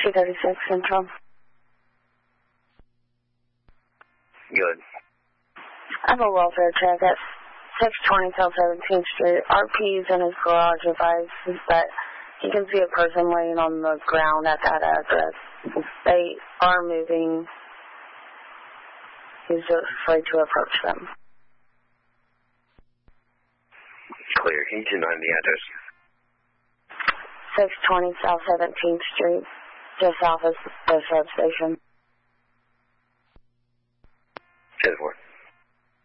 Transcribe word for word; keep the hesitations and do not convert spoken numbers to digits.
two thirty-six Central. Good. I have a welfare check at six twenty South seventeenth Street. R P's in his garage advises that he can see a person laying on the ground at that address. They are moving. He's just afraid to approach them. Clear. Can you deny the address? six twenty South seventeenth Street, just south of the substation.